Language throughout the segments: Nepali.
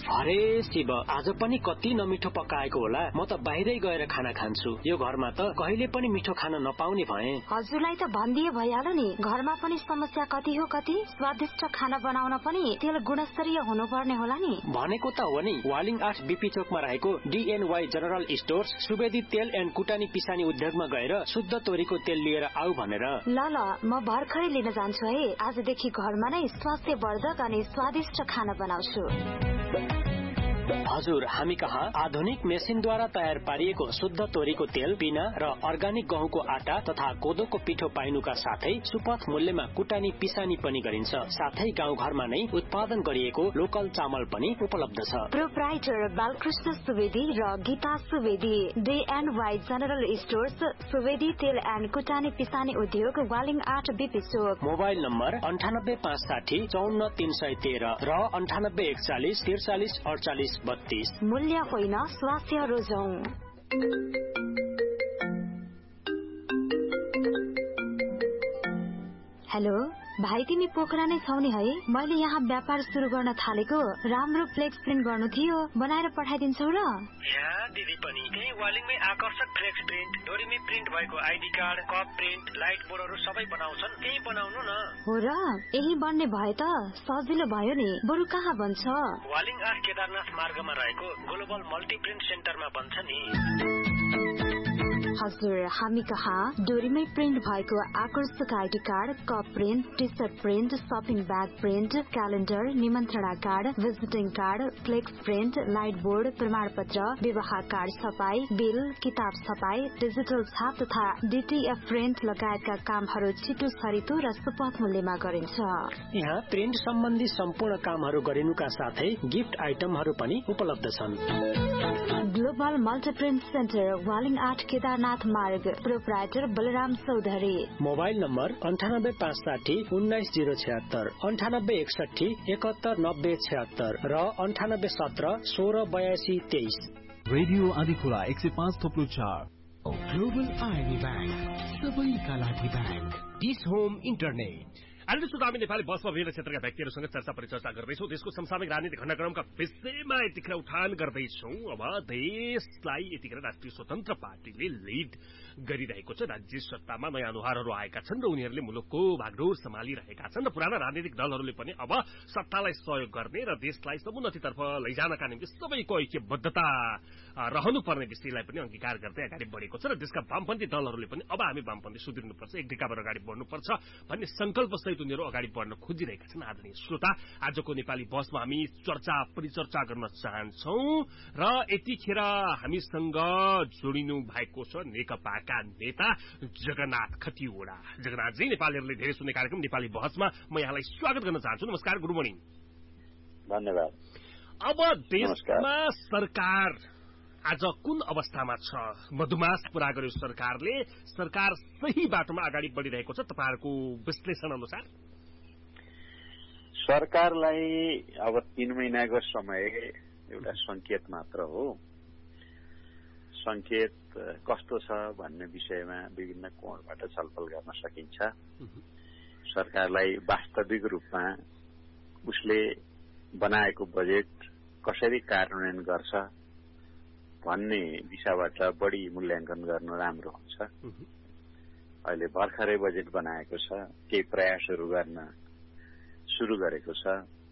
अरे शिव, आज पनि कति नमिठो पकाएको होला। म त बाहिरै गएर खाना खान्छु। यो घरमा त कहिले पनि मिठो खान नपाउने भए। हजुरलाई त भनिदिए भइहाल्यो नि। घरमा पनि समस्या कति हो कति। स्वादिष्ट खाना बनाउन पनि तेल गुणस्तरीय हुनुपर्ने होला नि। भनेको त हो नि। वालिङ 8 बीपी चोकमा रहेको DNY जनरल स्टोर्स सुवेदी तेल एन्ड कुटानी पिसानी उद्योगमा गएर शुद्ध तोरीको तेल लिएर आऊ भनेर। ल म भर्खरै लिन जान्छु है। आजदेखि घरमा नै स्वास्थ्यवर्धक अनि स्वादिष्ट खाना बनाउँछु। हजुर, हामी कहाँ आधुनिक मेसिनद्वारा तयार पारिएको शुद्ध तोरीको तेल, पिना र अर्गानिक गहुँको आटा तथा कोदोको पिठो पाइनुका साथै सुपथ मूल्यमा कुटानी पिसानी पनि गरिन्छ। साथै गाउँ घरमा नै उत्पादन गरिएको लोकल चामल पनि उपलब्ध छ। प्रोप्राइटर बालकृष्ण सुवेदी र Gita Subedi, DNY general stores, Subedi तेल एन्ड कुटानी पिसानी उद्योग, वालिङ 8 बीपी चोक। मोबाइल नम्बर 9856 54313 र 9841 43 48 32। मूल्य होइन, स्वास्थ्य रोजौं। हेलो भाइ, तिमी पोखरा नै छौ नि है? मैले यहाँ व्यापार सुरु गर्न थालेको राम्रो फ्लेक्स प्रिन्ट गर्नु थियो, बनाएर पठाइदिन्छौ र? यहाँ दिदी पनि त्यही वालिङमै आकर्षक फ्लेक्स प्रिन्ट, डोरीमै प्रिन्ट भएको ID card, cup print, light बोर्डहरू सबै बनाउँछन्। त्यही बनाउनु न। हो र? यही बन्ने भए त सजिलो भयो नि। बरु कहाँ बन्छ? वालिङ 8 केदारनाथ मार्गमा रहेको ग्लोबल मल्टी प्रिन्ट सेन्टरमा बन्छ नि। हजुर, हामी कहाँ डोरीमै प्रिन्ट भएको आकर्षक ID card, cup print, T short print, shopping bag print, calendar, निमन्त्रणा card, visiting card, flex print, light board, प्रमाण पत्र, विवाह कार्ड छपाई, बिल, किताब छपाई, डिजिटल छाप तथा DTF प्रिन्ट लगायतका कामहरू छिटो छरितो र सुपथ मूल्यमा गरिन्छ। यहाँ प्रिन्ट सम्बन्धी सम्पूर्ण कामहरू गरिनुका साथै गिफ्ट आइटमहरू पनि उपलब्ध छन्। ग्लोबल मल्टिप्रिन्ट सेन्टर, वालिङ 8 केदारनाथ मार्ग, proprietor Balram Chaudhary. Mobile number 9856 19 076, 9861 71 90 76 र 9817 16 82 23। Radio Adhikhola 105.4। Global army bank, सबैका लागि ब्याङ्क। Dish home internet. अहिले जस्तो हामी नेपाली बसमा विभिन्न क्षेत्रका व्यक्तिहरूसँग चर्चा परिचर्चा गर्दैछौँ। देशको समसामयिक राजनीतिक घटनाक्रमका विषयमा यतिखेर उठान गर्दैछौँ। अब देशलाई यतिखेर राष्ट्रिय स्वतन्त्र पार्टीले लिड गरिरहेको छ। राज्य सत्तामा नयाँ अनुहारहरू आएका छन् र उनीहरूले मुलुकको भागडोर सम्हालिरहेका छन् र पुराना राजनीतिक दलहरूले पनि अब सत्तालाई सहयोग गर्ने र देशलाई समुन्नतितर्फ लैजानका निम्ति सबैको ऐक्यबद्धता रहनुपर्ने विषयलाई पनि अंगीकार गर्दै अगाडि बढेको छ र देशका वामपन्थी दलहरूले पनि अब हामी वामपन्थी सुध्रिनुपर्छ, एक ढिकाबाट अगाडि बढ्नुपर्छ भन्ने संकल्प सहित उनीहरू अगाडि बढ्न खोजिरहेका छन्। आदरणीय श्रोता, आजको नेपाली बसमा हामी परिचर्चा गर्न चाहन्छौं र यतिखेर हामीसँग जोडिनु भएको छ नेकपाका नेता जगन्नाथ खतिवडा। जगन्नाथजी, नेपालीहरूले धेरै सुन्ने कार्यक्रम नेपाली बहसमा म यहाँलाई स्वागत गर्न चाहन्छु। नमस्कार, गुड मर्निङ। धन्यवाद। अब देशमा सरकार आज कुन अवस्थामा छ? मधुमास पूरा गर्यो सरकारले। सरकार सही बाटोमा अगाडि बढिरहेको छ तपाईहरुको विश्लेषण अनुसार? सरकारलाई अब 3 महिनाको समय एउटा संकेत मात्र हो। संकेत कस्तो छ भन्ने विषयमा विभिन्न कोणबाट छलफल गर्न सकिन्छ। सरकारलाई वास्तविक रूपमा उसले बनाएको बजेट कसरी कार्यान्वयन गर्छ भन्ने दिशाबाट बढी मूल्याङ्कन गर्नु राम्रो हुन्छ। अहिले भर्खरै बजेट बनाएको छ, केही प्रयासहरू गर्न सुरु गरेको छ।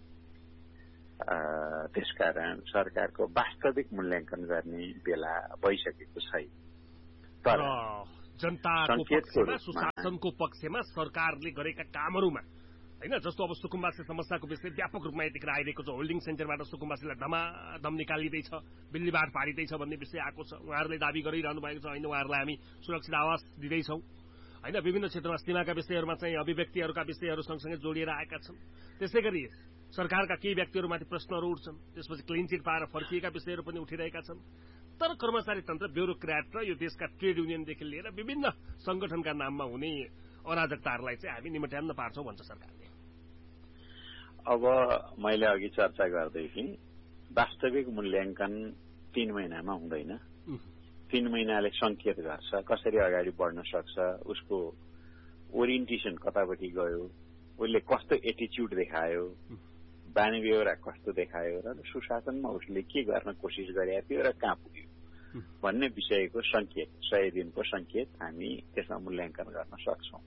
त्यसकारण सरकारको वास्तविक मूल्याङ्कन गर्ने बेला भइसकेको छैन। तर जनताको पक्षमा, सुशासनको पक्षमा सरकारले गरेका कामहरूमा हैन, जस्तो अब सुकुम्बासी समस्याको विषय व्यापक रूपमा यतिखेर आइरहेको छ। होल्डिङ सेन्टरबाट सुकुम्बासीलाई धमाधम निकालिँदैछ, बिल्लीबार पारिँदैछ भन्ने विषय आएको छ। उहाँहरूले दाबी गरिरहनु भएको छ, हैन उहाँहरूलाई हामी सुरक्षित आवास दिँदैछौँ हैन। विभिन्न क्षेत्रमा सीमाका विषयहरूमा चाहिँ अभिव्यक्तिहरूका विषयहरू सँगसँगै जोडिएर आएका छन्। त्यसै गरी सरकारका केही व्यक्तिहरूमाथि प्रश्नहरू उठ्छन्, त्यसपछि क्लिन चिट पाएर फर्किएका विषयहरू पनि उठिरहेका छन्। तर कर्मचारी तन्त्र, ब्युरोक्र्याट र यो देशका ट्रेड युनियनदेखि लिएर विभिन्न संगठनका नाममा हुने अराजकताहरूलाई चाहिँ हामी निमट्याउन पार्छौं भन्छ सरकारले। अब मैले अघि चर्चा गर्दै थिएँ, वास्तविक मूल्याङ्कन 3 महिनामा हुँदैन। 3 महिनाले संकेत गर्छ कसरी अगाडि बढ्न सक्छ, उसको ओरिएन्टेसन कतापट्टि गयो, उसले कस्तो एटिच्युड देखायो बानी बेहोरा कस्तो देखायो र सुशासनमा उसले के गर्न कोसिस गरेका थियो र कहाँ पुग्यो भन्ने विषयको संकेत 100 दिनको संकेत हामी त्यसमा मूल्याङ्कन गर्न सक्छौं।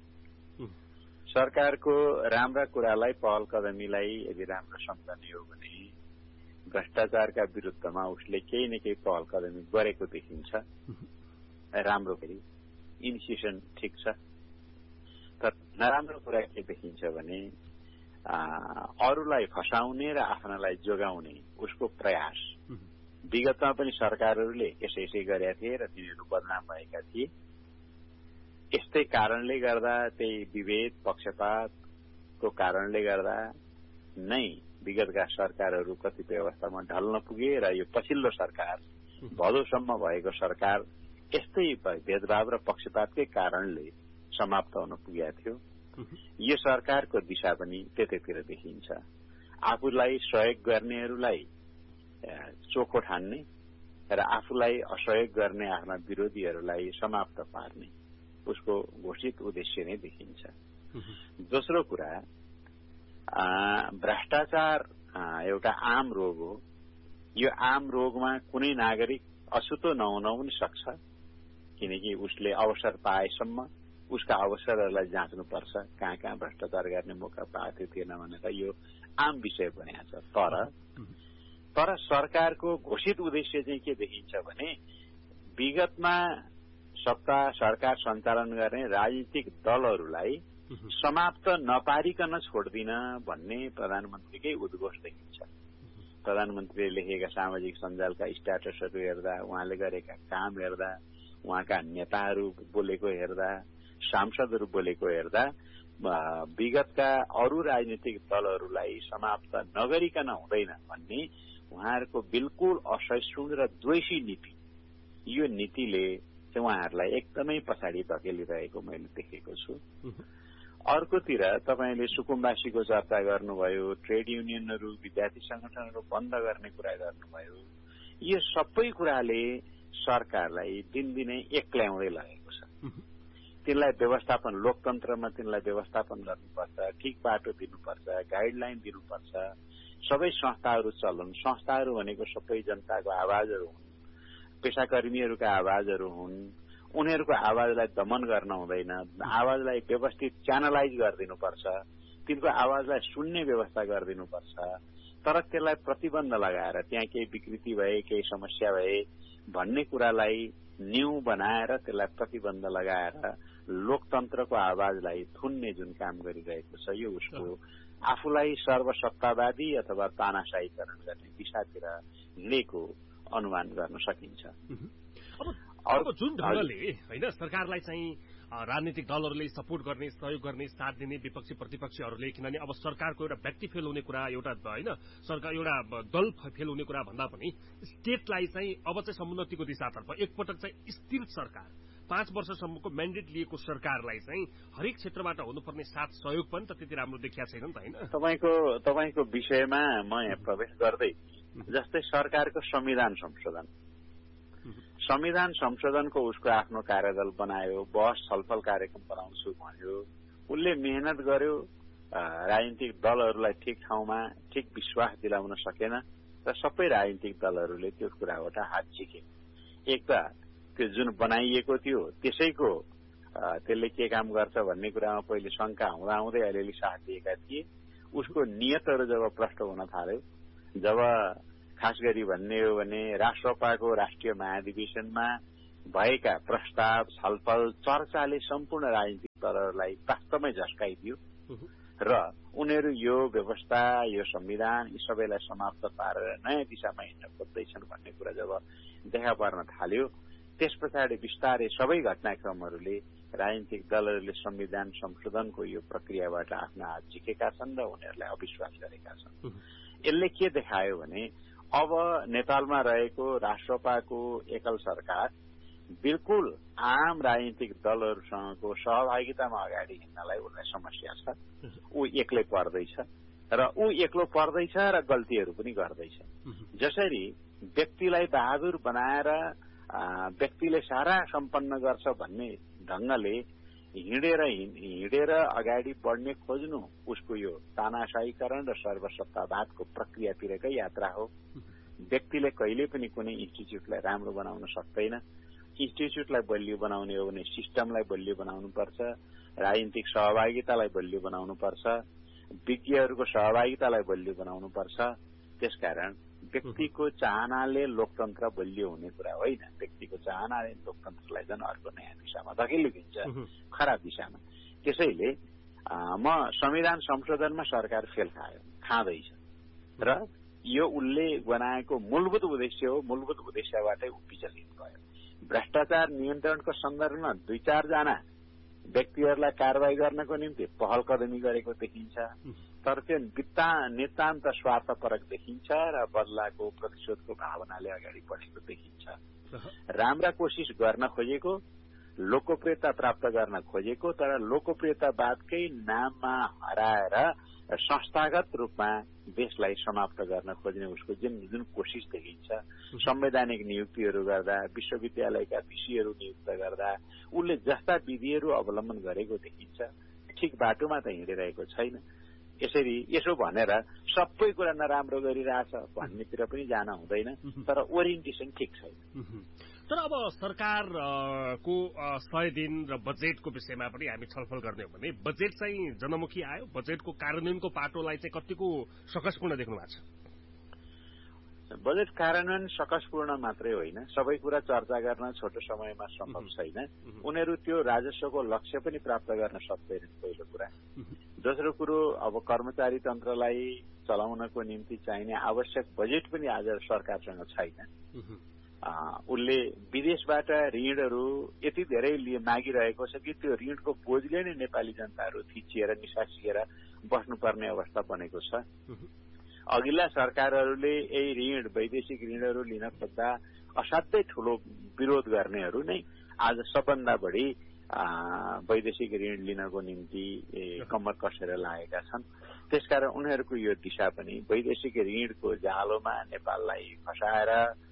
सरकारको राम्रा कुरालाई पहल कदमीलाई यदि राम्रो सम्झने हो भने भ्रष्टाचारका विरुद्धमा उसले केही न केही पहल कदमी गरेको देखिन्छ। राम्रो गरी इनिसिएसन ठिक छ, तर नराम्रो कुरा के देखिन्छ भने अरूलाई फसाउने र आफ्नालाई जोगाउने उसको प्रयास। विगतमा पनि सरकारहरूले यसै गरेका थिए र तिनीहरू बदनाम भएका थिए। यस्तै कारणले गर्दा त्यही विभेद पक्षपातको कारणले गर्दा नै विगतका सरकारहरू कतिपय अवस्थामा ढल्न पुगे र यो पछिल्लो सरकार भदौसम्म भएको सरकार यस्तै भेदभाव र पक्षपातकै कारणले समाप्त हुन पुगेको थियो। यो सरकारको दिशा पनि त्यतैतिर देखिन्छ। आफूलाई सहयोग गर्नेहरूलाई चोखो ठान्ने र आफूलाई असहयोग गर्ने आफ्ना विरोधीहरूलाई समाप्त पार्ने उसको घोषित उद्देश्य नै देखिन्छ। दोस्रो कुरा, भ्रष्टाचार एउटा आम रोग हो। यो आम रोगमा कुनै नागरिक अछुतो नहुन पनि सक्छ, किनकि उसले अवसर पाएसम्म उसका अवसरहरूलाई जाँच्नुपर्छ। कहाँ कहाँ भ्रष्टाचार गर्ने मौका पाएको थियो थिएन भनेर यो आम विषय बनेको छ। तर सरकारको घोषित उद्देश्य चाहिँ के देखिन्छ भने विगतमा सत्ता सरकार सञ्चालन गर्ने राजनीतिक दलहरूलाई समाप्त नपारिकन छोड्दिन भन्ने प्रधानमन्त्रीकै उद्घोष देखिन्छ। प्रधानमन्त्रीले लेखेका सामाजिक सञ्जालका स्ट्याटसहरू हेर्दा, उहाँले गरेका काम हेर्दा, उहाँका नेताहरू बोलेको हेर्दा, सांसदहरू बोलेको हेर्दा विगतका अरू राजनीतिक दलहरूलाई समाप्त नगरिकन हुँदैन भन्ने उहाँहरूको बिल्कुल असहिष्णु र द्वेषी नीति, यो नीतिले चाहिँ उहाँहरूलाई एकदमै पछाडि धकेलिरहेको मैले देखेको छु। अर्कोतिर तपाईले सुकुम्बासीको चर्चा गर्नुभयो, ट्रेड युनियनहरू, विद्यार्थी संगठनहरू बन्द गर्ने कुरा गर्नुभयो। यो सबै कुराले सरकारलाई दिनदिनै एक्ल्याउँदै लगेको छ। तिनलाई व्यवस्थापन, लोकतन्त्रमा तिनलाई व्यवस्थापन गर्नुपर्छ, ठिक बाटो दिनुपर्छ, गाइडलाइन दिनुपर्छ, सबै संस्थाहरू चलुन्। संस्थाहरू भनेको सबै जनताको आवाजहरू हुन्, पेशाकर्मीहरूका आवाजहरू हुन्। उनीहरूको आवाजलाई दमन गर्न हुँदैन, आवाजलाई व्यवस्थित च्यानलाइज गरिदिनुपर्छ, तिनको आवाजलाई सुन्ने व्यवस्था गरिदिनुपर्छ। तर त्यसलाई प्रतिबन्ध लगाएर त्यहाँ केही विकृति भए, केही समस्या भए भन्ने कुरालाई न्यू बनाएर त्यसलाई प्रतिबन्ध लगाएर लोकतन्त्रको आवाजलाई थुन्ने जुन काम गरिरहेको छ, यो उसको आफूलाई सर्वसत्तावादी अथवा तानाशाहीकरण गर्ने दिशातिर हिँडेको अनुमान गर्न सकिन्छ। अब जुन ढंगले हैन सरकारलाई चाहिँ राजनीतिक दलहरूले सपोर्ट गर्ने, सहयोग गर्ने, साथ दिने विपक्षी प्रतिपक्षीहरूले, किनभने अब सरकारको एउटा व्यक्ति फेल हुने कुरा, एउटा हैन सरकार एउटा दल फेल हुने कुरा भन्दा पनि स्टेटलाई चाहिँ अब चाहिँ समुन्नतिको दिशातर्फ एकपटक चाहिँ स्थिर सरकार 5 वर्षसम्मको म्यान्डेट लिएको सरकारलाई चाहिँ हरेक क्षेत्रबाट हुनुपर्ने साथ सहयोग पनि त त्यति राम्रो देखिया छैन नि त हैन। तपाईको विषयमा म यहाँ प्रवेश गर्दै जस्तै सरकारको संविधान संशोधनको उसको आफ्नो कार्यदल बनायो, बहस छलफल कार्यक्रम बनाउँछु भन्यो, उसले मेहनत गर्यो, राजनीतिक दलहरूलाई ठिक ठाउँमा ठिक विश्वास दिलाउन सकेन र सबै राजनीतिक दलहरूले त्यो कुराबाट हात झिके। एक त त्यो जुन बनाइएको थियो त्यसैको त्यसले के काम गर्छ भन्ने कुरामा पहिले शंका हुँदाहुँदै अलिअलि साथ दिएका थिए। उसको नियतहरू जब प्रष्ट हुन थाल्यो, जब खास गरी भन्ने हो भने राष्ट्रसभाको राष्ट्रिय महाधिवेशनमा भएका प्रस्ताव, छलफल, चर्चाले सम्पूर्ण राजनीतिक दलहरूलाई वास्तवमै झस्काइदियो र उनीहरू यो व्यवस्था, यो संविधान यी सबैलाई समाप्त पारेर नयाँ दिशामा हिँड्न खोज्दैछन् भन्ने कुरा जब देखा पर्न थाल्यो, त्यस पछाडि बिस्तारै सबै घटनाक्रमहरूले राजनीतिक दलहरूले संविधान संशोधनको यो प्रक्रियाबाट आफ्ना हात झिकेका छन् र उनीहरूलाई अविश्वास गरेका छन्। यसले के देखायो भने अब नेपालमा रहेको राष्ट्रसभाको एकल सरकार बिल्कुल आम राजनीतिक दलहरूसँगको सहभागितामा अगाडि हिँड्नलाई उसलाई समस्या छ। ऊ एक्लै पर्दैछ र ऊ एक्लो पर्दैछ र गल्तीहरू पनि गर्दैछ। जसरी व्यक्तिलाई बहादुर बनाएर व्यक्तिले सारा सम्पन्न गर्छ भन्ने ढंगले हिँडेर अगाडि बढ्ने खोज्नु उसको यो तानाशाहीकरण र सर्वसत्तावादको प्रक्रियातिरकै यात्रा हो। व्यक्तिले कहिले पनि कुनै इन्स्टिच्युटलाई राम्रो बनाउन सक्दैन। इन्स्टिच्युटलाई बलियो बनाउने हो भने सिस्टमलाई बलियो बनाउनुपर्छ, राजनीतिक सहभागितालाई बलियो बनाउनुपर्छ, विज्ञहरूको सहभागितालाई बलियो बनाउनुपर्छ। त्यसकारण व्यक्तिको चाहनाले लोकतन्त्र बलियो हुने कुरा होइन। व्यक्तिको चाहनाले लोकतन्त्रलाई झन् अर्को नयाँ दिशामा धकेलिदिन्छ, खराब दिशामा। त्यसैले म संविधान संशोधनमा सरकार फेल खाँदैछ र यो उसले बनाएको मूलभूत उद्देश्य हो। मूलभूत उद्देश्यबाटै विचलित भयो। भ्रष्टाचार नियन्त्रणको सन्दर्भमा 2-4 जना व्यक्तिहरूलाई कारवाही गर्नको निम्ति पहल कदमी गरेको देखिन्छ, तर त्यो नितान्त स्वार्थपरक देखिन्छ र बदलाको प्रतिशोधको भावनाले अगाडि बढेको देखिन्छ। राम्रा कोसिस गर्न खोजेको, लोकप्रियता प्राप्त गर्न खोजेको, तर लोकप्रियतावादकै नाममा हराएर संस्थागत रूपमा देशलाई समाप्त गर्न खोज्ने उसको जुन कोसिस देखिन्छ, संवैधानिक नियुक्तिहरू गर्दा, विश्वविद्यालयका भिसीहरू नियुक्त गर्दा उसले जस्ता विधिहरू अवलम्बन गरेको देखिन्छ, ठिक बाटोमा त हिँडिरहेको छैन। यसो भनेर सबै कुरा नराम्रो गरिरहेछ भन्नेतिर पनि जान हुँदैन, तर ओरिएन्टेसन ठिक छैन। तर अब सरकारको 100 दिन र बजेटको विषयमा पनि हामी छलफल गर्ने हो भने बजेट चाहिँ जनमुखी आयो। बजेटको कार्यान्वयनको पाटोलाई चाहिँ कतिको सकसपूर्ण देख्नु भएको छ? बजेट कार्यान्वयन सकसपूर्ण मात्रै होइन, सबै कुरा चर्चा गर्न छोटो समयमा सम्भव छैन। उनीहरू त्यो राजस्वको लक्ष्य पनि प्राप्त गर्न सक्दैनन्, पहिलो कुरा। दोस्रो कुरो, अब कर्मचारी तन्त्रलाई चलाउनको निम्ति चाहिने आवश्यक बजेट पनि आज सरकारसँग छैन। उसले विदेशबाट ऋणहरू यति धेरै मागिरहेको छ कि त्यो ऋणको बोझले नै नेपाली जनताहरू थिचिएर निसासिएर बस्नुपर्ने अवस्था बनेको छ। अघिल्ला सरकारहरूले यही ऋण, वैदेशिक ऋणहरू लिन खोज्दा असाध्यै ठूलो विरोध गर्नेहरू नै आज सबभन्दा बढी वैदेशिक ऋण लिनको निम्ति कम्मर कसेर लागेका छन्। त्यसकारण उनीहरूको यो दिशा पनि वैदेशिक ऋणको जालोमा नेपाललाई फसाएर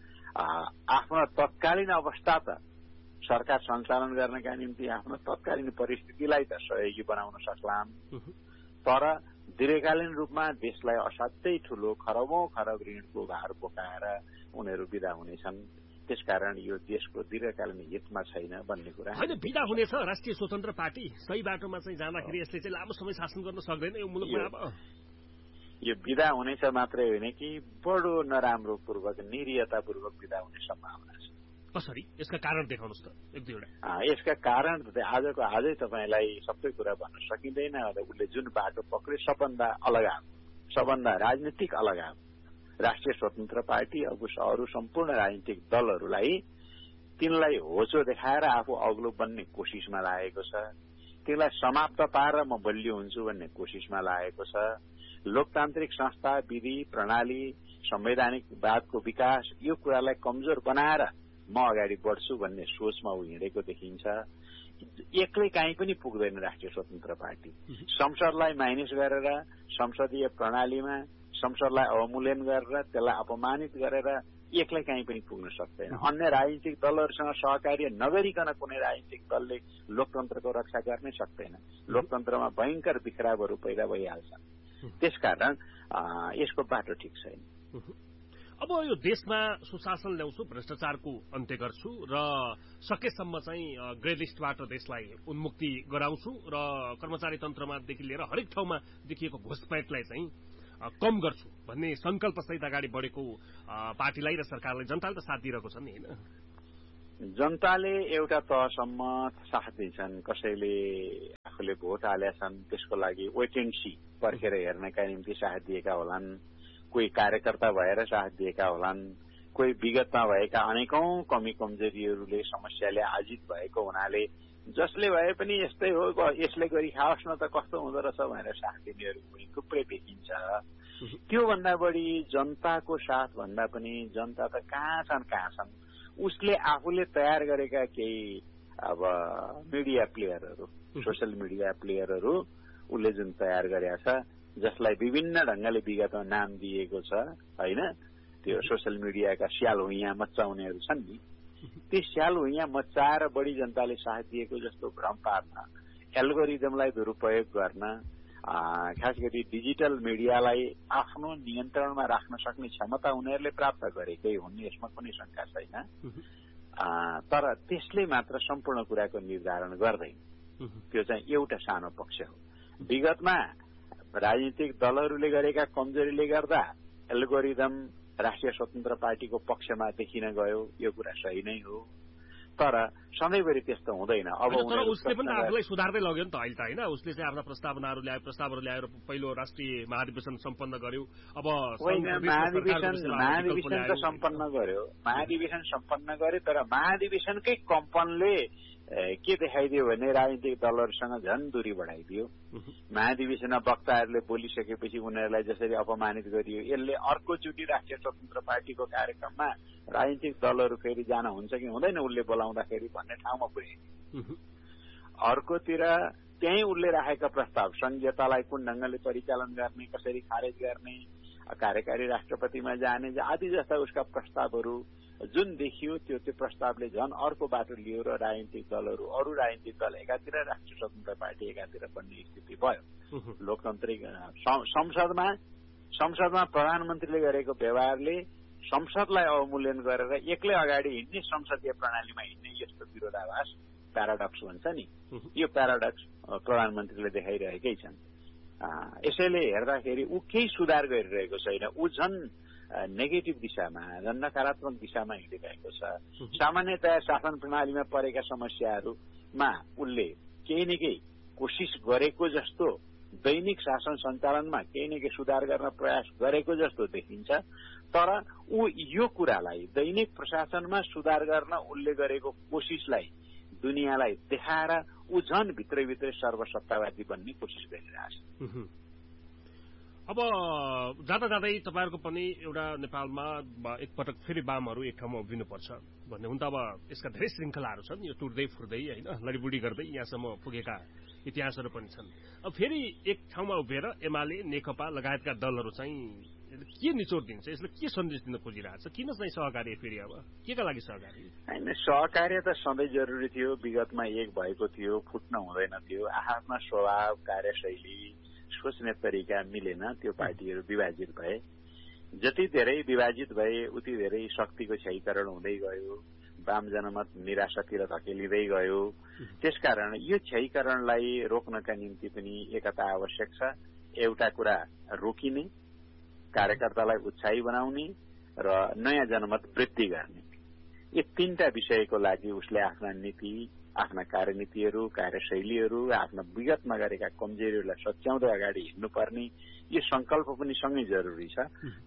आफ्नो तत्कालीन अवस्था त सरकार सञ्चालन गर्नका निम्ति आफ्नो तत्कालीन परिस्थितिलाई त सहयोगी बनाउन सक्लान्, तर दीर्घकालीन रूपमा देशलाई असाध्यै ठूलो खरबौं खरब ऋणको भार बोकाएर उनीहरू विदा हुनेछन्। त्यसकारण यो देशको दीर्घकालीन हितमा छैन भन्ने कुरा होइन। विदा हुनेछ राष्ट्रिय स्वतन्त्र पार्टी सही बाटोमा चाहिँ जाँदाखेरि यसले चाहिँ लामो समय शासन गर्न सक्दैन यो मुलुकमा। अब यो विदा हुनेछ मात्रै होइन कि बडो नराम्रो पूर्वक, निरीयतापूर्वक विदा हुने सम्भावना छ। कसरी? यसका कारण देखाउनुहोस् त एक-दुईवटा। यसका कारण आजै तपाईँलाई सबै कुरा भन्न सकिँदैन। उसले जुन बाटो पक्रे सबभन्दा राजनीतिक अलगाव राष्ट्रिय स्वतन्त्र पार्टी अरू सम्पूर्ण राजनीतिक दलहरूलाई तिनलाई होचो देखाएर आफू अग्लो बन्ने कोसिसमा लागेको छ। तिनलाई समाप्त पारेर म बलियो हुन्छु भन्ने कोसिसमा लागेको छ। लोकतान्त्रिक संस्था, विधि, प्रणाली, संवैधानिकवादको विकास यो कुरालाई कमजोर बनाएर म अगाडि बढ्छु भन्ने सोचमा ऊ हिँडेको देखिन्छ। एक्लै काहीँ पनि पुग्दैन राष्ट्रिय स्वतन्त्र पार्टी। संसदलाई माइनस गरेर, संसदीय प्रणालीमा संसदलाई अवमूल्यन गरेर, त्यसलाई अपमानित गरेर एक्लै काहीँ पनि पुग्न सक्दैन। अन्य राजनीतिक दलहरूसँग सहकार्य नगरिकन कुनै राजनीतिक दलले लोकतन्त्रको रक्षा गर्नै सक्दैन। लोकतन्त्रमा भयंकर बिखरावहरू पैदा भइहाल्छन्। त्यसकारण यसको बाटो ठिक छैन। अब यो देशमा सुशासन ल्याउँछु, भ्रष्टाचारको अन्त्य गर्छु र सकेसम्म चाहिँ ग्रे लिस्टबाट देशलाई उन्मुक्ति गराउँछु र कर्मचारी तन्त्रमादेखि लिएर हरेक ठाउँमा देखिएको घुसपैठलाई चाहिँ कम गर्छु भन्ने संकल्पसहित अगाडि बढेको पार्टीलाई र सरकारलाई जनताले त साथ दिइरहेको छ नि, होइन? जनताले एउटा तहसम्म साथ दिन्छन्। कसैले आफूले भोट हालेका छन् त्यसको लागि वेट एन्ड सी पर्खेर हेर्नका निम्ति साथ दिएका होलान्, कोही कार्यकर्ता भएर साथ दिएका होलान्, कोही विगतमा भएका अनेकौं कमी कमजोरीहरूले समस्याले आजित भएको हुनाले जसले भए पनि यस्तै हो यसले गरी खाओस् न त कस्तो हुँदो रहेछ भनेर साथ दिनेहरू पनि थुप्रै देखिन्छ। त्योभन्दा बढी जनताको साथ भन्दा पनि जनता त कहाँ छन् उसले आफूले तयार गरेका केही अब मिडिया प्लेयरहरू, सोसियल मिडिया प्लेयरहरू उसले जुन तयार गरेका छ, जसलाई विभिन्न ढंगले विगतमा नाम दिएको छ, होइन? त्यो सोसियल मिडियाका स्याल हुइयाँ मचाउनेहरू छन् नि, ती स्याल हुइयाँ मचाएर बढी जनताले साथ दिएको जस्तो भ्रम पार्न एल्गोरिदमलाई दुरुपयोग गर्न खास गरी डिजिटल मिडियालाई आफ्नो नियन्त्रणमा राख्न सक्ने क्षमता उनीहरूले प्राप्त गरेकै हुन्, यसमा कुनै शंका छैन। तर त्यसले मात्र सम्पूर्ण कुराको निर्धारण गर्दैन, त्यो चाहिँ एउटा सानो पक्ष हो। विगतमा राजनीतिक दलहरूले गरेका कमजोरीले गर्दा एल्गोरिदम राष्ट्रिय स्वतन्त्र पार्टीको पक्षमा देखिन गयो, यो कुरा सही नै हो। तर सधैँभरि त्यस्तो हुँदैन। अब उसले पनि आफूलाई सुधार्दै लग्यो नि त अहिले त, होइन? उसले चाहिँ आफ्ना प्रस्तावनाहरू ल्याएर पहिलो राष्ट्रिय महाधिवेशन सम्पन्न गर्यो। अब महाधिवेशन त सम्पन्न गर्यो, महाधिवेशन सम्पन्न गर्यो, तर महाधिवेशनकै कम्पनले के देखाइदियो भने राजनीतिक दलहरूसँग झन् दूरी बढाइदियो। महाधिवेशनमा वक्ताहरूले बोलिसकेपछि उनीहरूलाई जसरी अपमानित गरियो, यसले अर्कोचोटि राष्ट्रिय स्वतन्त्र पार्टीको कार्यक्रममा राजनीतिक दलहरू फेरि जान हुन्छ कि हुँदैन उसले बोलाउँदाखेरि भन्ने ठाउँमा पुर्याइदियो। अर्कोतिर त्यही उसले राखेका प्रस्ताव, संघीयतालाई कुन ढंगले परिचालन गर्ने, कसरी खारेज गर्ने, कार्यकारी राष्ट्रपतिमा जाने आदि जस्ता उसका प्रस्तावहरू जुन देखियो त्यो प्रस्तावले झन् अर्को बाटो लियो र राजनीतिक दलहरू, अरू राजनीतिक दल एकातिर, राष्ट्रिय स्वतन्त्र पार्टी एकातिर बन्ने स्थिति भयो। लोकतान्त्रिक संसदमा प्रधानमन्त्रीले गरेको व्यवहारले संसदलाई अवमूल्यन गरेर एक्लै अगाडि हिँड्ने, संसदीय प्रणालीमा हिँड्ने यस्तो विरोधाभास, प्याराडक्स भन्छ नि, यो प्याराडक्स प्रधानमन्त्रीले देखाइरहेकै छन्। यसैले हेर्दाखेरि ऊ केही सुधार गरिरहेको छैन, ऊ झन् नेगेटिभ दिशामा, झन् नकारात्मक दिशामा हिँडिरहेको छ। सामान्यतया शासन प्रणालीमा परेका समस्याहरूमा उसले केही न केही कोसिस गरेको जस्तो, दैनिक शासन सञ्चालनमा केही न केही सुधार गर्न प्रयास गरेको जस्तो देखिन्छ। तर ऊ यो कुरालाई, दैनिक प्रशासनमा सुधार गर्न उसले गरेको कोसिसलाई दुनियाँलाई देखाएर ऊ झन् भित्रभित्रै सर्वसत्तावादी बन्ने कोसिस गरिरहेछ। अब जाँदा जाँदै तपाईँहरूको पनि एउटा नेपालमा एकपटक फेरि वामहरू एक ठाउँमा उभिनुपर्छ भन्ने हुन त अब यसका धेरै श्रृङ्खलाहरू छन्, यो टुट्दै फुट्दै, होइन, लडीबुडी गर्दै यहाँसम्म पुगेका इतिहासहरू पनि छन्। अब फेरि एक ठाउँमा उभिएर एमाले, नेकपा लगायतका दलहरू चाहिँ के निचोड दिन्छ, यसले के सन्देश दिन खोजिरहेछ? किन चाहिँ सहकार्य फेरि अब केका लागि सहकार्य? होइन, सहकार्य त सधैँ जरुरी थियो, विगतमा एक भएको थियो, फुट्न हुँदैन थियो। आफ्ना स्वभाव, कार्यशैली, सोच्ने तरिका मिलेन, त्यो पार्टीहरू विभाजित भए। जति धेरै विभाजित भए उति धेरै शक्तिको क्षयीकरण हुँदै गयो, वाम जनमत निराशातिर धकेलिँदै गयो। त्यसकारण यो क्षयीकरणलाई रोक्नका निम्ति पनि एकता आवश्यक छ। एउटा कुरा रोकिने, कार्यकर्तालाई उत्साही बनाउने र नयाँ जनमत वृद्धि गर्ने, यी तीनटा विषयको लागि उसले आफ्ना नीति, आफ्ना कार्यनीतिहरू, कार्यशैलीहरू, आफ्ना विगतमा गरेका कमजोरीहरूलाई सच्याउँदै अगाडि हिँड्नुपर्ने यो संकल्प पनि सँगै जरुरी छ।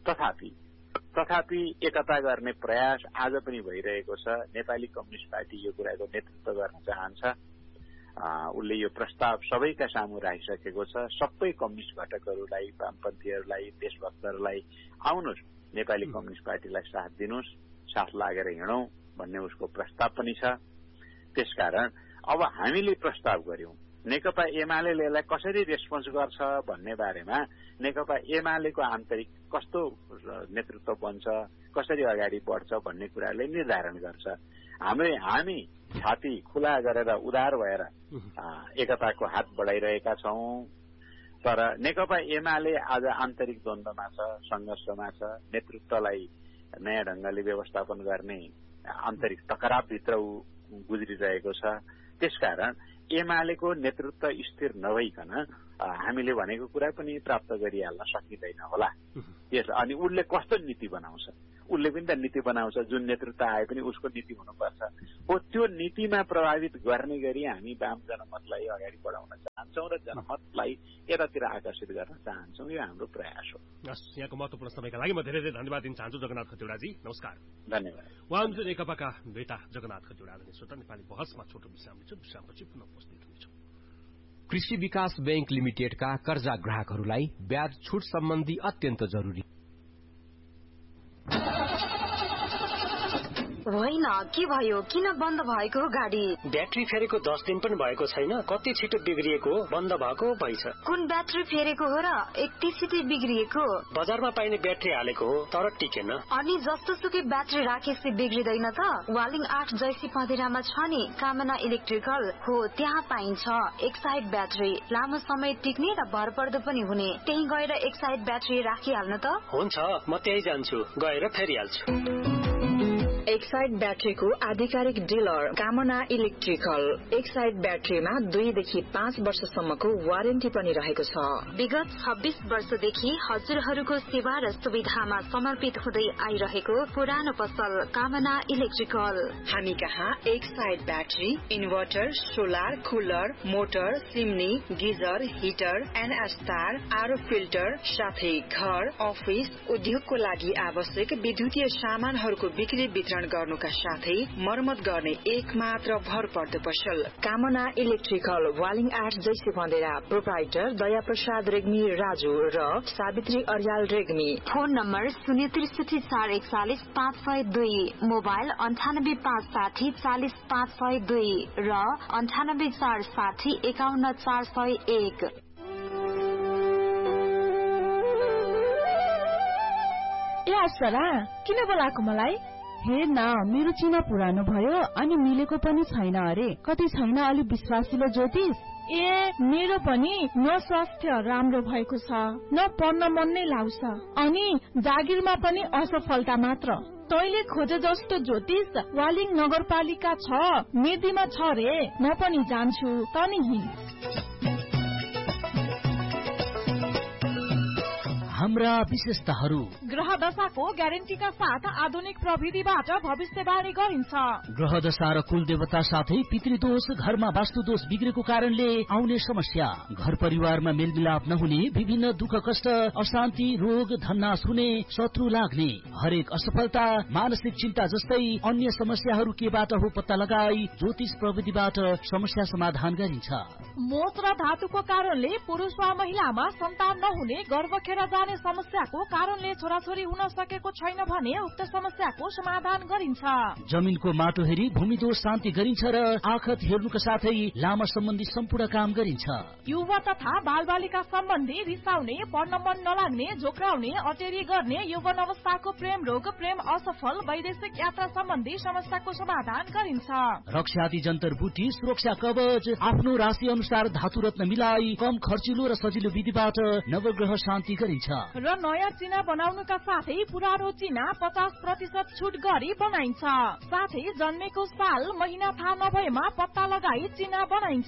तथापि एकता गर्ने प्रयास आज पनि भइरहेको छ। नेपाली कम्युनिस्ट पार्टी यो कुराको नेतृत्व गर्न चाहन्छ। उसले यो प्रस्ताव सबैका सामु राखिसकेको छ। सबै कम्युनिस्ट घटकहरूलाई, वामपन्थीहरूलाई, देशभक्तहरूलाई आउनुहोस् नेपाली कम्युनिस्ट पार्टीलाई साथ दिनुहोस्, साथ लागेर हिँडौं भन्ने उसको प्रस्ताव पनि छ। त्यसकारण अब हामीले प्रस्ताव गर्यौं, नेकपा एमाले यसलाई कसरी रेस्पोन्स गर्छ भन्ने बारेमा नेकपा एमालेको आन्तरिक कस्तो नेतृत्व बन्छ, कसरी अगाडि बढ्छ भन्ने कुराले निर्धारण गर्छ। हामी छाती खुला गरेर उदार भएर एकताको हात बढाइरहेका छौं। तर नेकपा एमाले आज आन्तरिक द्वन्द्वमा छ, संघर्षमा छ। नेतृत्वलाई नयाँ ढंगले व्यवस्थापन गर्ने आन्तरिक टकरावभित्र गुज्रिरहेको छ। त्यसकारण एमालेको नेतृत्व स्थिर नभइकन हामीले भनेको कुरा पनि प्राप्त गरिहाल्न सकिँदैन होला। अनि उसले कस्तो नीति बनाउँछ, उसले पनि त नीति बनाउँछ, जुन नेतृत्व आए पनि उसको नीति हुनुपर्छ। हो, त्यो नीतिमा प्रभावित गर्ने गरी हामी वाम जनमतलाई अगाडि बढाउन चाहन्छौँ र जनमतलाई यतातिर आकर्षित गर्न चाहन्छौँ। यो हाम्रो प्रयास हो। यहाँको महत्वपूर्ण समयका लागि म धेरै धेरै धन्यवाद दिन चाहन्छु जगन्नाथ खतिवड़ाजी। नमस्कार। धन्यवाद। उहाँ हुनुहुन्छ नेकपाका नेता जगन्नाथ खतिवड़ा। श्रोता, नेपाली बहसमा छोटो विश्राम लिन्छौँ, विश्रामपछि पुनः उपस्थित हुनेछौँ। कृषि विकास बैंक लिमिटेडका कर्जा ग्राहकहरूलाई ब्याज छुट सम्बन्धी अत्यन्त जरुरी होइन, के भयो? किन बन्द भएको हो गाडी? ब्याट्री फेरेको 10 दिन पनि भएको छैन, कति छिटो बिग्रिएको हो, बन्द भएको भइछ। कुन ब्याट्री फेरेको हो र यति छिटै बिग्रिएको? बजारमा पाइने ब्याट्री हालेको हो तर टिकेन। अनि जस्तो सुकै ब्याट्री राखेपछि बिग्रिदैन त? वालिङ 8 जैसी पँधेरामा छ नि कामना इलेक्ट्रिकल हो, त्यहाँ पाइन्छ एक साइड ब्याट्री, लामो समय टिक्ने र भरपर्दो पनि हुने। त्यही गएर एक साइड ब्याट्री राखिहाल्नु त। हुन्छ, म त्यही जान्छु, गएर फेरिहाल्छु। एक साइड ब्याट्रीको आधिकारिक डिलर कामना इलेक्ट्रिकल। एक साइड ब्याट्रीमा 2 देखि 5 वर्षसम्मको वारेन्टी पनि रहेको छ। विगत 26 वर्षदेखि हजुरहरूको सेवा र सुविधामा समर्पित हुँदै आइरहेको पुरानो पसल कामना इलेक्ट्रिकल। हामी कहाँ एक side battery, inverter, solar, cooler, motor, chimney, geyser, heater, NS तार, आरओ फिल्टर साथै घर, अफिस, उद्योगको लागि आवश्यक विद्युतीय सामानहरूको बिक्री वितरण गर्नुका साथै मर्मत गर्ने एक मात्र भरपर्दो पसल कामना इलेक्ट्रिकल। वालिङ 8 जैसे बन्देरा। प्रोप्राइटर दया प्रसाद रेग्मी राजु र Savitri Aryal Regmi. Phone number 063 441 502, mobile 98 560 40 502 र 98 460 51 401। ए असरा, किन बोलाएको मलाई? हेर न, मेरो चिना पुरानो भयो अनि मिलेको पनि छैन अरे। कति छैन अलि विश्वासिलो ज्योतिष? ए मेरो पनि न स्वास्थ्य राम्रो भएको छ, न पढ्न मन नै लाग्छ, अनि जागिरमा पनि असफलता मात्र। तैले खोजे जस्तो ज्योतिष वालिङ नगरपालिका छ, मेदीमा छ रे। म पनि जान्छु, तनी हिँड। हाम्रा विशेषताहरू ग्रह दशाको ग्यारेन्टीका साथ आधुनिक प्रविधिबाट भविष्यवाणी गरिन्छ। ग्रह दशा र कुल देवता साथै पितृदोष, घरमा वास्तुदोष बिग्रेको कारणले आउने समस्या, घर परिवारमा मेलमिलाप नहुने, विभिन्न दुःख कष्ट, अशान्ति, रोग, धननाश हुने, शत्रु लाग्ने, हरेक असफलता, मानसिक चिन्ता जस्तै अन्य समस्याहरू केबाट हो पत्ता लगाई ज्योतिष प्रविधिबाट समस्या समाधान गरिन्छ। मोच र धातुको कारणले पुरुष वा महिलामा सन्तान नहुने, गर्भ खेर जाने समस्याको कारणले छोराछोरी हुन सकेको छैन भने उक्त समस्याको समाधान गरिन्छ। जमिनको माटो हेरी भूमि दोष शान्ति गरिन्छ र आखत हेर्नुका साथै लामा सम्बन्धी सम्पूर्ण काम गरिन्छ। युवा तथा बालबालिका सम्बन्धी रिसाउने, पढ्न मन नलाग्ने, झोक्राउने, अटेरी गर्ने, यौवन अवस्थाको प्रेम रोग, प्रेम असफल, वैदेशिक यात्रा सम्बन्धी समस्याको समाधान गरिन्छ। रक्षाति जन्तर बुटी, सुरक्षा कवच, आफ्नो राशि अनुसार धातु रत्न मिलाई कम खर्चिलो र सजिलो विधिबाट नवग्रह शान्ति गरिन्छ। र नयाँ चिना बनाउनुका साथै पुरानो चिना 50% छुट गरी बनाइन्छ। साथै जन्मेको साल महिना थाहा नभएमा पत्ता लगाई चिना बनाइन्छ।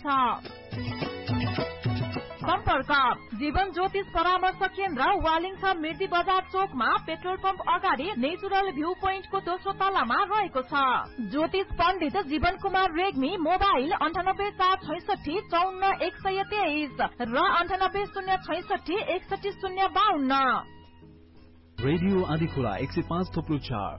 सम्पर्क जीवन ज्योतिष परामर्श केन्द्र, वालिङ छ, मिर्दी बजार चोकमा, पेट्रोल पम्प अगाडि, नेचुरल भ्यू पोइन्टको दोस्रो तलामा रहेको छ। ज्योतिष पण्डित जीवन कुमार रेग्मी। मोबाइल 98 466 54 123 र 98 066 61 052। रेडियो आदिखोला 105.4।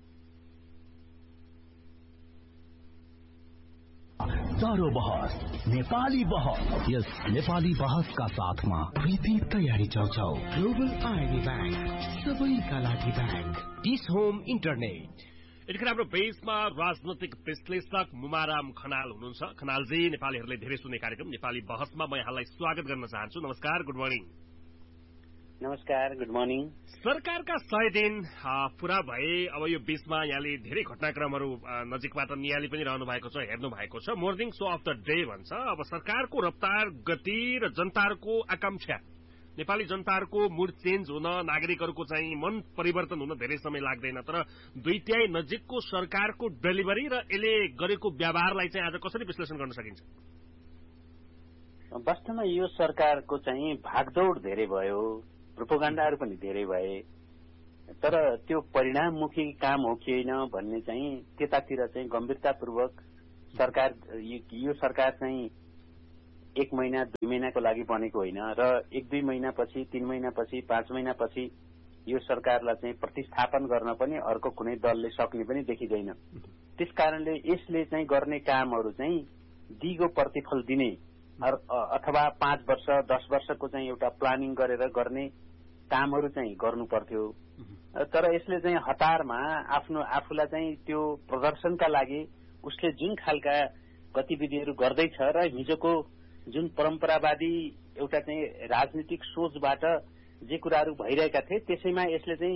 चारो बहस नेपाली बहस। यस नेपाली बहसका साथमा प्रीति तयारी चौचौ। ग्लोबल आइनी ब्याङ्क, सबैका लागि ब्याङ्क। Dish home internet. यतिखेर हाम्रो बेसमा राजनैतिक विश्लेषक मुमाराम खनाल हुनुहुन्छ। खनालजी, नेपालीहरूले धेरै सुन्ने कार्यक्रम नेपाली बहसमा म यहाँलाई स्वागत गर्न चाहन्छु। नमस्कार, गुड मर्निङ। नमस्कार, गुड मर्निङ। सरकारका 100 दिन पूरा भए। अब यो बीचमा यहाँले धेरै घटनाक्रमहरू नजिकबाट नियाली पनि रहनु भएको छ, हेर्नु भएको छ। Morning so of the day भन्छ। अब सरकारको रफ्तार, गति र जनताको आकांक्षा, नेपाली जनताको मुड चेन्ज हुन, नागरिकहरूको चाहिँ मन परिवर्तन हुन धेरै समय लाग्दैन। तर दुईटै नजिकको सरकारको डेलिभरी र यसले गरेको व्यवहारलाई चाहिँ आज कसरी विश्लेषण गर्न सकिन्छ? वास्तवमा यो सरकारको चाहिँ भागदौड धेरै भयो, प्रोपोगण्डाहरू पनि धेरै भए, तर त्यो परिणाममुखी काम हो कि होइन भन्ने चाहिँ त्यतातिर चाहिँ गम्भीरतापूर्वक सरकार, यो सरकार चाहिँ 1 महिना 2 महिनाको लागि बनेको होइन र 1-2 महिनापछि, 3 महिनापछि, 5 महिनापछि यो सरकारलाई चाहिँ प्रतिस्थापन गर्न पनि अर्को कुनै दलले सक्ने पनि देखिँदैन। त्यसकारणले यसले चाहिँ गर्ने कामहरू चाहिँ दिगो प्रतिफल दिने अथवा 5 वर्ष 10 वर्षको चाहिँ एउटा प्लानिङ गरेर गर्ने कामहरू चाहिँ गर्नु पर्थ्यो। तर यसले चाहिँ हतारमा आफूलाई चाहिँ त्यो प्रदर्शनका लागि उसले जुन खालका गतिविधिहरू गर्दैछ र हिजोको जुन परम्परावादी एउटा चाहिँ राजनीतिक सोचबाट जे कुराहरू भइरहेका थिए त्यसैमा यसले चाहिँ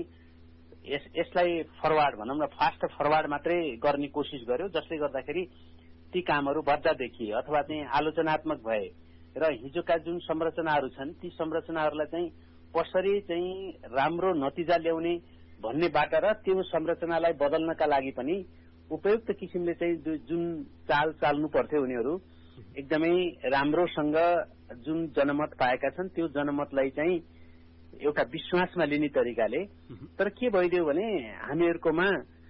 यसलाई फरवार्ड भनौँ न फास्ट फरवार्ड मात्रै गर्ने कोसिस गर्यो, जसले गर्दाखेरि ती कामहरू बद्दा देखिए अथवा चाहिँ आलोचनात्मक भए र हिजोका जुन संरचनाहरू छन् ती संरचनाहरूलाई चाहिँ कसरी चाहिँ राम्रो नतिजा ल्याउने भन्नेबाट र त्यो संरचनालाई बदल्नका लागि पनि उपयुक्त किसिमले चाहिँ जुन चाल चाल्नु पर्थ्यो उनीहरू एकदमै राम्रोसँग जुन जनमत पाएका छन् त्यो जनमतलाई चाहिँ एउटा विश्वासमा लिने तरिकाले। तर के भइदियो भने हामीहरूकोमा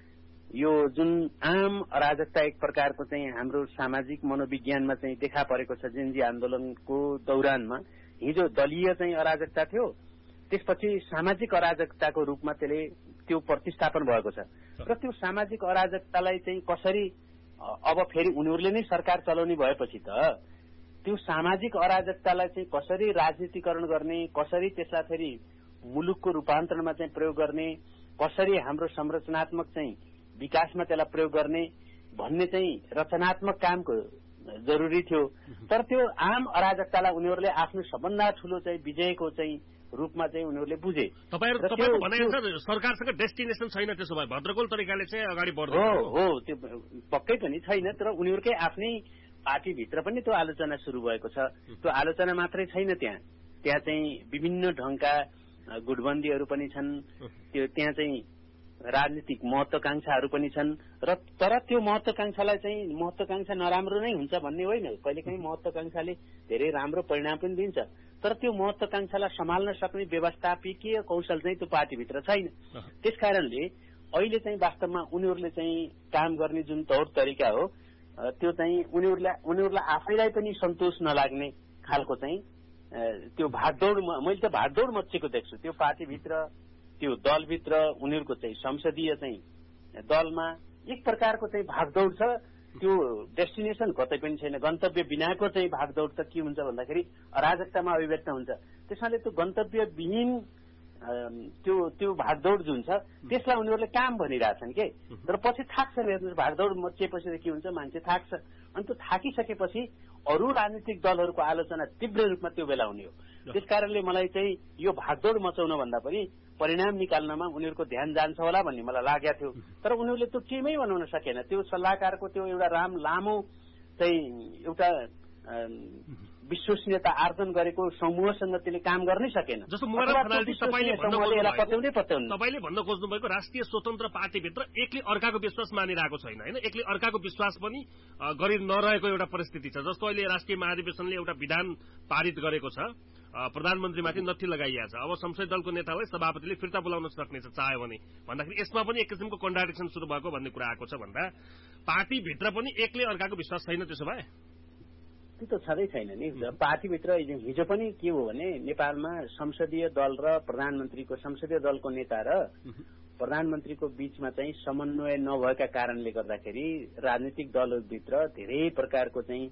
यो जुन आम अराजकता एक प्रकारको चाहिँ हाम्रो सामाजिक मनोविज्ञानमा चाहिँ देखा परेको छ। जेनजी आन्दोलनको दौरानमा हिजो दलीय चाहिँ अराजकता थियो, त्यसपछि सामाजिक अराजकताको रूपमा त्यो प्रतिस्थापन भएको छ र त्यो सामाजिक अराजकतालाई चाहिँ कसरी अब फेरि उनीहरूले नै सरकार चलाउने भएपछि त त्यो सामाजिक अराजकतालाई चाहिँ कसरी राजनीतिकरण गर्ने, कसरी त्यसलाई फेरि मुलुकको रूपान्तरणमा चाहिँ प्रयोग गर्ने, कसरी हाम्रो संरचनात्मक चाहिँ विकासमा त्यसलाई प्रयोग गर्ने भन्ने चाहिँ रचनात्मक कामको जरुरी थियो। तर त्यो आम अराजकतालाई उनीहरूले आफ्नो सबभन्दा ठूलो चाहिँ विजयको चाहिँ रूपमा चाहिँ उनीहरूले बुझे। तपाईको भनाइ सरकारसँग डेस्टिनेसन छैन, त्यसो भए भद्रगोल तरिकाले चाहिँ अगाडि बढ्दैन। हो त्यो पक्कै पनि छैन। तर उनीहरूकै आफ्नै पार्टीभित्र पनि त्यो आलोचना शुरू भएको छ। त्यो आलोचना मात्रै छैन, त्यहाँ चाहिँ विभिन्न ढंगका गुटबन्दीहरू पनि छन्, त्यहाँ चाहिँ राजनीतिक महत्वाकांक्षाहरू पनि छन् र तर त्यो महत्वाकांक्षालाई चाहिँ महत्वाकांक्षा नराम्रो नै हुन्छ भन्ने होइन। कहिलेकाहीँ महत्वाकांक्षाले धेरै राम्रो परिणाम पनि दिन्छ, तर त्यो महत्वाकांक्षालाई सम्हाल्न सक्ने व्यवस्थापकीय कौशल चाहिँ त्यो पार्टीभित्र छैन। त्यसकारणले अहिले चाहिँ वास्तवमा उनीहरूले चाहिँ काम गर्ने जुन तौर तरिका हो त्यो चाहिँ उनीहरूलाई आफैलाई पनि सन्तोष नलाग्ने खालको चाहिँ त्यो भागदौड, मैले त भागदौड मच्चेको देख्छु त्यो पार्टीभित्र, त्यो दलभित्र। उनीहरूको चाहिँ संसदीय चाहिँ दलमा एक प्रकारको चाहिँ भागदौड छ। त्यो डेस्टिनेसन कतै पनि छैन, गन्तव्य बिनाको चाहिँ भागदौड त के हुन्छ भन्दाखेरि अराजकतामा अभिव्यक्त हुन्छ। त्यसैले त्यो गन्तव्यविहीन त्यो भागदौड जुन छ त्यसलाई उनीहरूले काम भनिरहेछन् के। तर पछि थाक्छन्, हेर्नुहोस् भागदौड मचिएपछि के हुन्छ, मान्छे थाक्छ। अनि त्यो थाकिसकेपछि अरू राजनीतिक दलहरूको आलोचना तीव्र रूपमा त्यो बेला हुने हो। त्यसकारणले मलाई चाहिँ यो भागदौड मचाउन भन्दा पनि परिणाम निकाल्नमा उनीहरूको ध्यान जान्छ होला भन्ने मलाई लागेको थियो। तर उनीहरूले त्यो टिमै बनाउन सकेन। त्यो सल्लाहकारको त्यो एउटा लामो चाहिँ एउटा विश्वसनीयता आर्जन गरेको समूहसँग त्यसले काम गर्नै सकेन। जस्तो तपाईँले भन्न खोज्नु भएको राष्ट्रिय स्वतन्त्र पार्टीभित्र एकले अर्काको विश्वास मानिरहेको छैन होइन, एकले अर्काको विश्वास पनि गरि नरहेको एउटा परिस्थिति छ। जस्तो अहिले राष्ट्रिय महाधिवेशनले एउटा विधान पारित गरेको छ, प्रधानमन्त्रीमाथि नथी लगाइएको छ। अब संसदीय दलको नेतालाई सभापतिले फिर्ता बोलाउन सक्नेछ चाह्यो भने, भन्दाखेरि यसमा पनि एक किसिमको कन्ट्राडिक्सन शुरू भएको भन्ने कुरा आएको छ। भन्दा पार्टीभित्र पनि एकले अर्काको विश्वास छैन, त्यसो भए त्यो त छँदै छैन नि। पार्टीभित्र हिजो पनि के हो भने नेपालमा संसदीय दल र प्रधानमन्त्रीको, संसदीय दलको नेता र प्रधानमन्त्रीको बीचमा चाहिँ समन्वय नभएका कारणले गर्दाखेरि राजनीतिक दलभित्र धेरै प्रकारको चाहिँ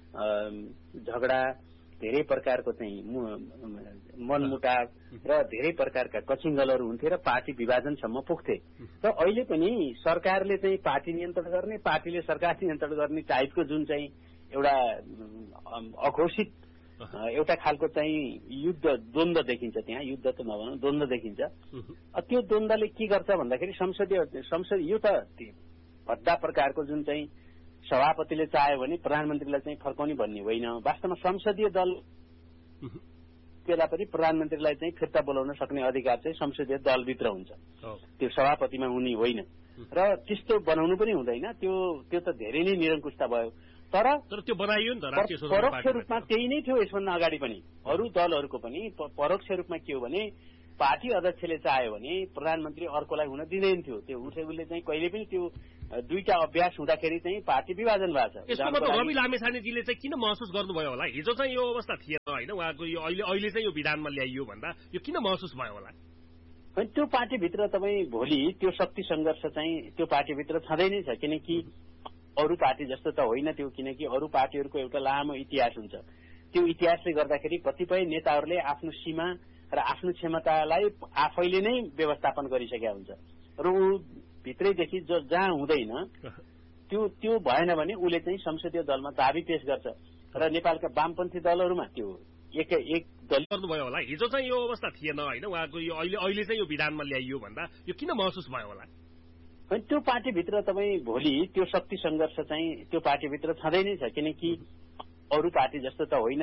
झगडा, धेरै प्रकारको चाहिँ मनमुटाव र धेरै प्रकारका कचिङ्गलहरू हुन्थे र पार्टी विभाजनसम्म पुग्थे। र अहिले पनि सरकारले चाहिँ पार्टी नियन्त्रण गर्ने, पार्टीले सरकार नियन्त्रण गर्ने टाइपको जुन चाहिँ एउटा अघोषित एउटा खालको चाहिँ युद्ध द्वन्द्व देखिन्छ। त्यहाँ युद्ध त नभनौँ, द्वन्द्व देखिन्छ। त्यो द्वन्द्वले के गर्छ भन्दाखेरि संसद यो त भद्दा प्रकारको जुन चाहिँ सभापतिले चाह्यो भने प्रधानमन्त्रीलाई चाहिँ फर्काउने भन्ने होइन। वास्तवमा संसदीय दल बेला पनि प्रधानमन्त्रीलाई चाहिँ फिर्ता बोलाउन सक्ने अधिकार चाहिँ संसदीय दलभित्र हुन्छ, त्यो सभापतिमा हुने होइन। र त्यस्तो बनाउनु पनि हुँदैन। त्यो त धेरै नै निरङ्कुशता भयो। तर त्यो बनाइयो नि त परोक्ष रूपमा त्यही नै थियो। यसभन्दा अगाडि पनि अरू दलहरूको पनि परोक्ष रूपमा के हो भने पार्टी अध्यक्षले चाह्यो भने प्रधानमन्त्री अर्कोलाई हुन दिँदैन थियो। त्यो उसले चाहिँ कहिले पनि त्यो दुईटा अभ्यास हुँदाखेरि चाहिँ पार्टी विभाजन भएको छ। यसको मतलब रवि लामेछानेजीले चाहिँ किन महसुस गर्नुभयो होला? हिजो चाहिँ यो अवस्था थिएन होइन, उहाँको यो अहिले चाहिँ यो विधानमा ल्याइयो भन्दा यो किन महसुस भयो होला? अनि त्यो पार्टीभित्र तपाईँ भोलि त्यो शक्ति सङ्घर्ष चाहिँ त्यो पार्टीभित्र छँदै नै छ। किनकि अरू पार्टी जस्तो त होइन त्यो, किनकि अरू पार्टीहरूको एउटा लामो इतिहास हुन्छ। त्यो इतिहासले गर्दाखेरि कतिपय नेताहरूले आफ्नो सीमा र आफ्नो क्षमतालाई आफैले नै व्यवस्थापन गरिसकेका हुन्छ र ऊ भित्रैदेखि जहाँ हुँदैन त्यो भएन भने उसले चाहिँ संसदीय दलमा दाबी पेश गर्छ र नेपालका वामपन्थी दलहरूमा त्यो एक दल गर्नुभयो होला। हिजो चाहिँ यो अवस्था थिएन होइन, उहाँको यो अहिले चाहिँ यो विधानमा ल्याइयो भन्दा यो किन महसुस भयो होला? त्यो पार्टीभित्र तपाईँ भोलि त्यो शक्ति संघर्ष चाहिँ त्यो पार्टीभित्र छँदै नै छ, किनकि अरू पार्टी जस्तो त होइन